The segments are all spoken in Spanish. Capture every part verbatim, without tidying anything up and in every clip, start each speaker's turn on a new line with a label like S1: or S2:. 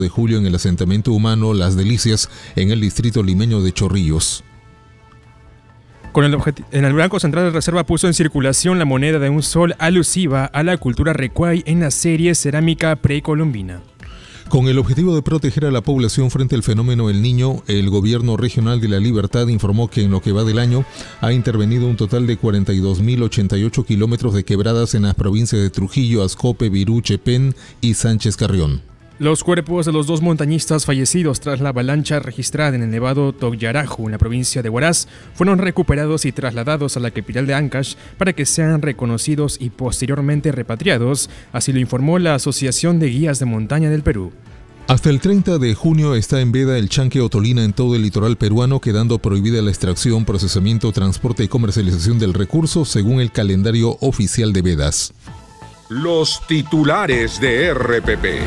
S1: de julio en el asentamiento humano Las Delicias, en el distrito limeño de Chorrillos.
S2: Con el objeti- en el Banco Central de Reserva puso en circulación la moneda de un sol alusiva a la cultura recuay en la serie cerámica precolombina.
S1: Con el objetivo de proteger a la población frente al fenómeno El Niño, el Gobierno Regional de la Libertad informó que en lo que va del año ha intervenido un total de cuarenta y dos mil ochenta y ocho kilómetros de quebradas en las provincias de Trujillo, Ascope, Virú, Chepén y Sánchez Carrión.
S2: Los cuerpos de los dos montañistas fallecidos tras la avalancha registrada en el Nevado Togyarajú, en la provincia de Huaraz, fueron recuperados y trasladados a la capital de Ancash para que sean reconocidos y posteriormente repatriados, así lo informó la Asociación de Guías de Montaña del Perú.
S1: Hasta el treinta de junio está en veda el chanque otolina en todo el litoral peruano, quedando prohibida la extracción, procesamiento, transporte y comercialización del recurso según el calendario oficial de vedas.
S3: Los titulares de R P P.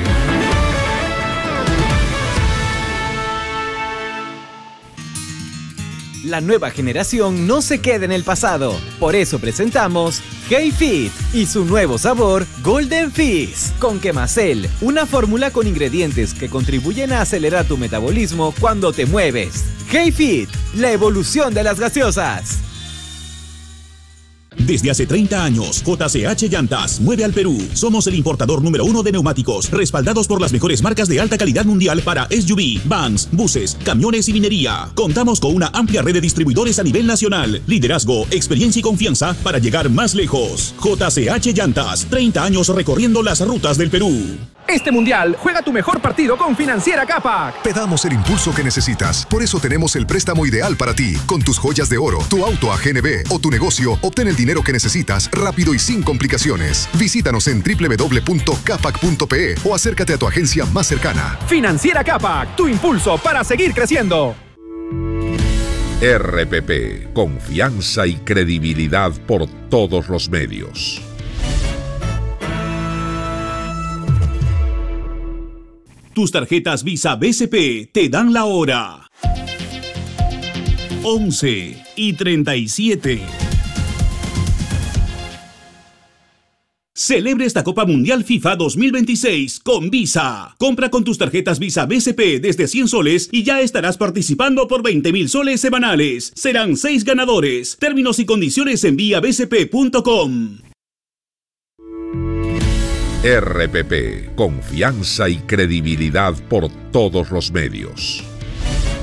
S4: La nueva generación no se queda en el pasado. Por eso presentamos Hey Fit y su nuevo sabor Golden Fizz con Quemacel, una fórmula con ingredientes que contribuyen a acelerar tu metabolismo cuando te mueves. Hey Fit, la evolución de las gaseosas.
S5: Desde hace treinta años, J C H Llantas mueve al Perú. Somos el importador número uno de neumáticos, respaldados por las mejores marcas de alta calidad mundial para S U V, vans, buses, camiones y minería. Contamos con una amplia red de distribuidores a nivel nacional. Liderazgo, experiencia y confianza para llegar más lejos. J C H Llantas, treinta años recorriendo las rutas del Perú.
S6: Este mundial, juega tu mejor partido con Financiera Capac.
S7: Te damos el impulso que necesitas. Por eso tenemos el préstamo ideal para ti. Con tus joyas de oro, tu auto a G N B o tu negocio, obtén el dinero que necesitas rápido y sin complicaciones. Visítanos en doble u doble u doble u punto capac punto pe e o acércate a tu agencia más cercana.
S6: Financiera Capac, tu impulso para seguir creciendo.
S3: R P P, confianza y credibilidad por todos los medios.
S5: Tus tarjetas Visa B C P te dan la hora. once y treinta y siete. Celebre esta Copa Mundial FIFA dos mil veintiséis con Visa. Compra con tus tarjetas Visa B C P desde cien soles y ya estarás participando por veinte mil soles semanales. Serán seis ganadores. Términos y condiciones en vía b c p punto com.
S3: R P P, confianza y credibilidad por todos los medios.